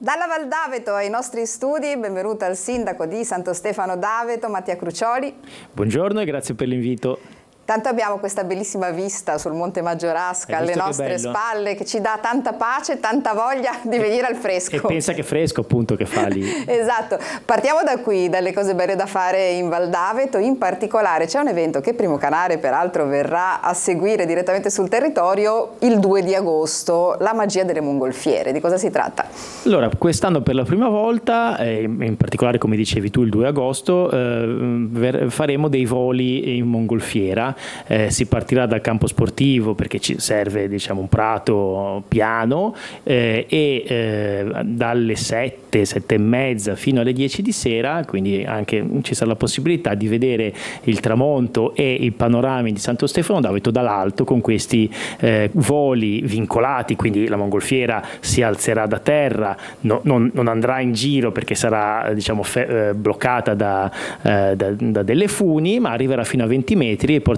Dalla Val d'Aveto ai nostri studi, benvenuto al sindaco di Santo Stefano d'Aveto, Mattia Crucioli. Buongiorno e grazie per l'invito. Tanto abbiamo questa bellissima vista sul Monte Maggiorasca alle nostre spalle che ci dà tanta pace, tanta voglia di venire al fresco. E pensa che fresco appunto che fa lì. Esatto, partiamo da qui, dalle cose belle da fare in Val d'Aveto. In particolare c'è un evento che Primo Canale peraltro verrà a seguire direttamente sul territorio il 2 di agosto, la magia delle mongolfiere. Di cosa si tratta? Allora, quest'anno per la prima volta, in particolare come dicevi tu il 2 agosto, faremo dei voli in mongolfiera. Si partirà dal campo sportivo perché ci serve un prato piano e dalle 7 e mezza fino alle 10 di sera, quindi anche ci sarà la possibilità di vedere il tramonto e i panorami di Santo Stefano d'Aveto dall'alto con questi voli vincolati, quindi la mongolfiera si alzerà da terra, non andrà in giro perché sarà bloccata da delle funi, ma arriverà fino a 20 metri e porterà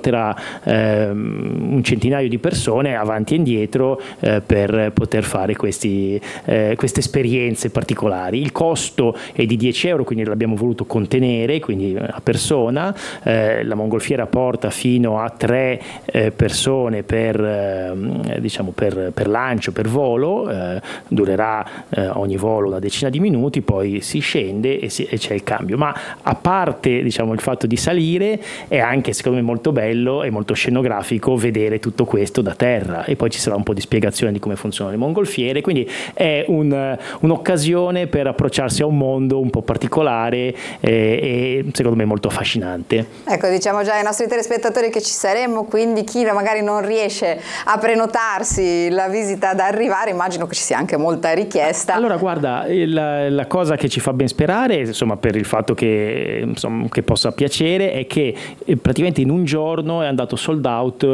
un centinaio di persone avanti e indietro per poter fare queste esperienze particolari. Il costo è di 10 euro, quindi l'abbiamo voluto contenere, quindi a persona. La mongolfiera porta fino a 3 persone per lancio, per volo, durerà ogni volo una decina di minuti, poi si scende e c'è il cambio. Ma a parte il fatto di salire, è anche secondo me molto bello e molto scenografico vedere tutto questo da terra, e poi ci sarà un po' di spiegazione di come funzionano le mongolfiere, quindi è un'occasione per approcciarsi a un mondo un po' particolare e secondo me molto affascinante. Ecco, diciamo già ai nostri telespettatori che ci saremo, quindi chi magari non riesce a prenotarsi la visita da arrivare, immagino che ci sia anche molta richiesta. Allora guarda, la cosa che ci fa ben sperare, per il fatto che possa piacere, è che praticamente in un giorno sono andati sold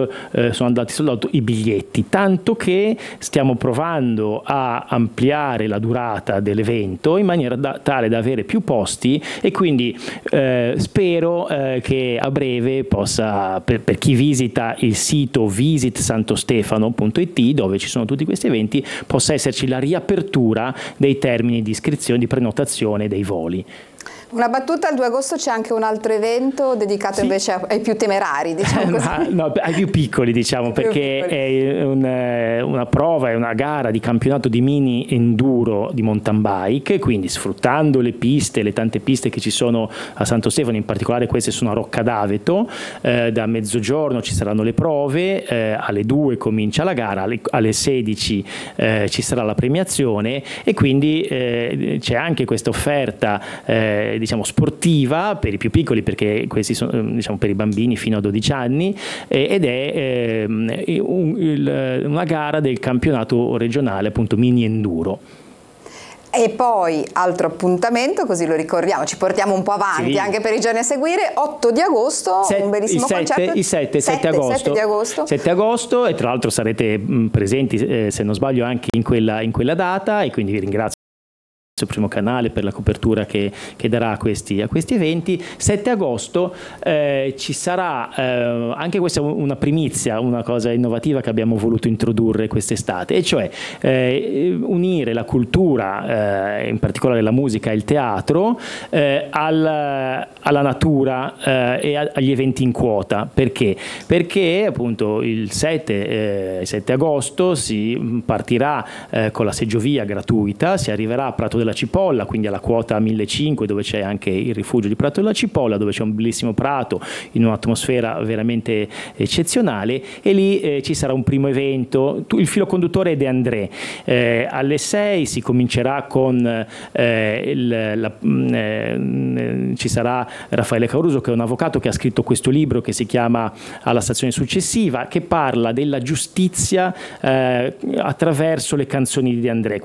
out i biglietti, tanto che stiamo provando a ampliare la durata dell'evento in maniera tale da avere più posti, e quindi spero che a breve possa, per chi visita il sito visitsantostefano.it, dove ci sono tutti questi eventi, possa esserci la riapertura dei termini di iscrizione, di prenotazione dei voli. Una battuta: il 2 agosto c'è anche un altro evento dedicato invece ai più temerari, così. No, ai più piccoli, perché è una prova, è una gara di campionato di mini enduro di mountain bike, quindi sfruttando le tante piste che ci sono a Santo Stefano, in particolare queste sono a Rocca d'Aveto. Da mezzogiorno ci saranno le prove, alle 2 comincia la gara, alle 16 ci sarà la premiazione, e quindi c'è anche questa offerta sportiva per i più piccoli, perché questi sono per i bambini fino a 12 anni, ed è una gara del campionato regionale appunto mini enduro. E poi altro appuntamento, così lo ricordiamo, ci portiamo un po' avanti, sì, anche per i giorni a seguire. 8 di agosto, un bellissimo concerto. Il 7 agosto. 7 agosto, e tra l'altro sarete presenti, se non sbaglio, anche in quella data, e quindi vi ringrazio Primo Canale per la copertura che darà a questi eventi. 7 agosto ci sarà anche questa una primizia, una cosa innovativa che abbiamo voluto introdurre quest'estate, e cioè unire la cultura, in particolare la musica e il teatro, alla natura e agli eventi in quota. Perché appunto il 7 agosto si partirà con la seggiovia gratuita, si arriverà a Prato della Cipolla, quindi alla quota 1500, dove c'è anche il rifugio di Prato della Cipolla, dove c'è un bellissimo prato in un'atmosfera veramente eccezionale, e lì ci sarà un primo evento. Il filo conduttore è De André. Alle 6 si comincerà con ci sarà Raffaele Caruso, che è un avvocato che ha scritto questo libro che si chiama Alla stazione successiva, che parla della giustizia attraverso le canzoni di De André.